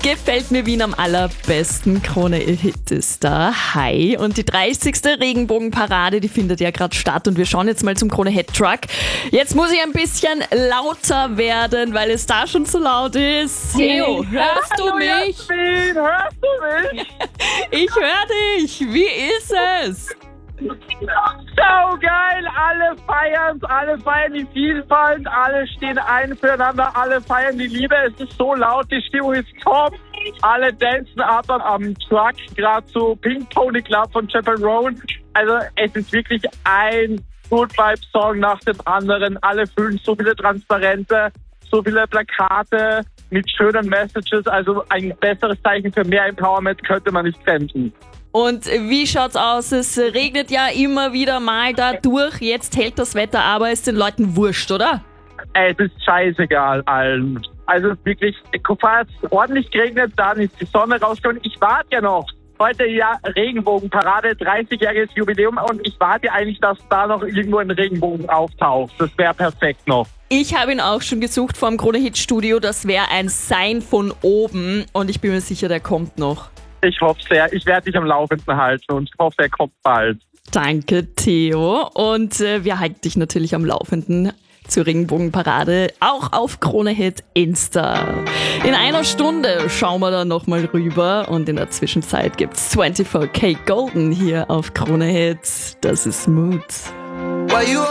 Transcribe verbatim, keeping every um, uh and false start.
Gefällt mir Wien am allerbesten. Krone Hit ist da. Hi. Und die dreißigste Regenbogenparade, die findet ja gerade statt. Und wir schauen jetzt mal zum Krone Hit Truck. Jetzt muss ich ein bisschen lauter werden, weil es da schon so laut ist. Theo, hörst du mich? Jasmin, hörst du mich? Ich höre dich. Wie ist es? So geil, alle feiern, alle feiern die Vielfalt, alle stehen ein füreinander, alle feiern die Liebe. Es ist so laut, die Stimmung ist top. Alle dancen ab am Truck, gerade so Pink Pony Club von Chappell Roan. Also es ist wirklich ein Good Vibe Song nach dem anderen. Alle fühlen so viele Transparente, so viele Plakate mit schönen Messages. Also ein besseres Zeichen für mehr Empowerment könnte man nicht finden. Und wie schaut's aus? Es regnet ja immer wieder mal da durch. Jetzt hält das Wetter, aber ist den Leuten wurscht, oder? Es ist scheißegal allen. Also wirklich, falls es ordentlich geregnet, dann ist die Sonne rausgekommen. Ich warte ja noch. Heute ja Regenbogenparade, dreißigjähriges Jubiläum und ich warte eigentlich, dass da noch irgendwo ein Regenbogen auftaucht. Das wäre perfekt noch. Ich habe ihn auch schon gesucht vom Krone Hit Studio. Das wäre ein Sign von oben und ich bin mir sicher, der kommt noch. Ich hoffe sehr. Ich werde dich am Laufenden halten und ich hoffe, er kommt bald. Danke, Theo. Und äh, wir halten dich natürlich am Laufenden zur Regenbogenparade, auch auf Krone Hit Insta. In einer Stunde schauen wir da nochmal rüber und in der Zwischenzeit gibt's vierundzwanzig K Golden hier auf Krone Hit. Das ist Mood.